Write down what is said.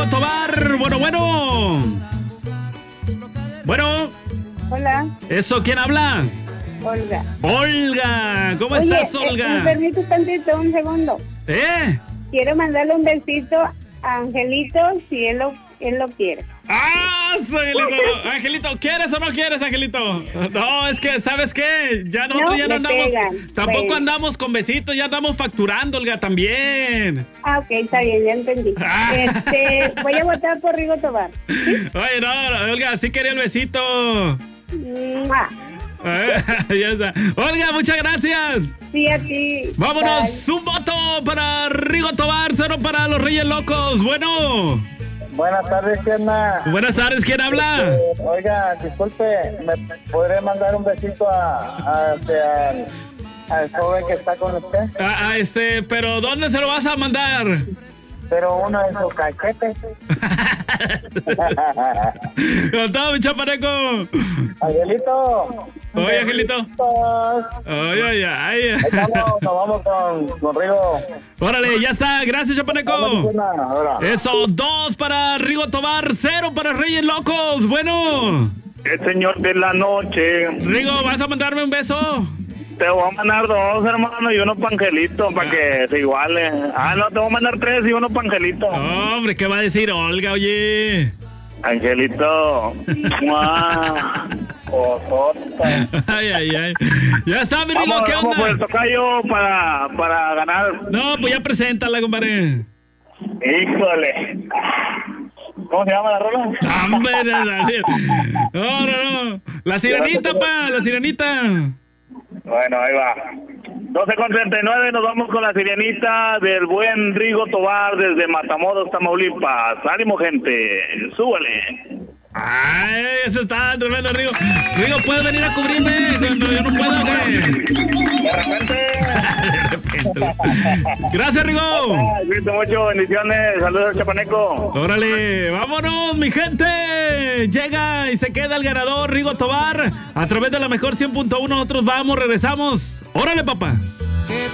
Tobar. Bueno. Bueno. Hola. ¿Eso quién habla? Olga. Olga, ¿cómo estás, Olga? ¿Me permites tantito, un segundo? Quiero mandarle un besito a Angelito, si él lo quiere. ¡Ah, Angelito! Angelito, ¿quieres o no quieres, Angelito? No, es que, ¿sabes qué? Ya nosotros ya no andamos... Tampoco andamos con besitos, ya andamos facturando, Olga, también. Ah, ok, está bien, ya entendí. Voy a votar por Rigo Tobar. ¿Sí? Oye, no, Olga, sí quería el besito. Ya está. Olga, muchas gracias. Sí, a ti. Vámonos, bye. Un voto para Rigo Tobar, 0 para los Reyes Locos. Bueno. Buenas tardes, ¿quién habla? Buenas tardes, ¿quién habla? Oiga, disculpe, ¿me podré mandar un besito al joven que está con usted? Pero ¿dónde se lo vas a mandar? Pero uno en su cachete. Con todo, mi chapaneco. Angelito. Oye, Angelito. Oye. Nos vamos con Rigo. Órale, ya está. Gracias, chapaneco. Eso, 2 para Rigo Tobar, 0 para Reyes Locos. Bueno. El señor de la noche. Rigo, ¿vas a mandarme un beso? Te voy a mandar 2, hermano, y uno para Angelito, para que se iguale. No, te voy a mandar 3 y uno para Angelito. Hombre, ¿qué va a decir Olga, oye? Angelito. Ay. Ya está, mi Rigo, ¿qué onda? Pues toca yo para ganar. No, pues ya preséntala, compadre. Híjole. ¿Cómo se llama la rola? No. La sirenita, la sirenita. Bueno, ahí va. 12:39, nos vamos con la sirenita del buen Rigo Tobar desde Matamoros, Tamaulipas. ¡Ánimo, gente! ¡Súbale! ¡Ay, eso está tremendo, Rigo! Rigo, ¿puedes venir a cubrirme cuando yo no puedo, güey? De repente. Gracias, Rigo. Cuídate mucho, bendiciones. Saludos al chapaneco. Órale, vámonos, mi gente. Llega y se queda el ganador, Rigo Tobar. A través de la mejor 100.1, nosotros regresamos. Órale, papá.